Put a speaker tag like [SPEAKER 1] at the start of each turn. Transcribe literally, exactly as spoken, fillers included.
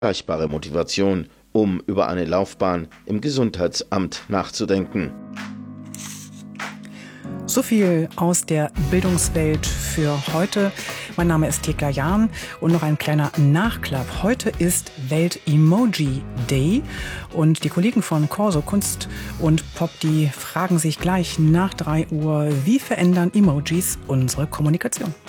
[SPEAKER 1] erreichbare Motivation, um über eine Laufbahn im Gesundheitsamt nachzudenken.
[SPEAKER 2] So viel aus der Bildungswelt für heute. Mein Name ist Thekla Jahn und noch ein kleiner Nachklapp. Heute ist Welt-Emoji Day und die Kollegen von Corso Kunst und Pop, die fragen sich gleich nach drei Uhr, wie verändern Emojis unsere Kommunikation?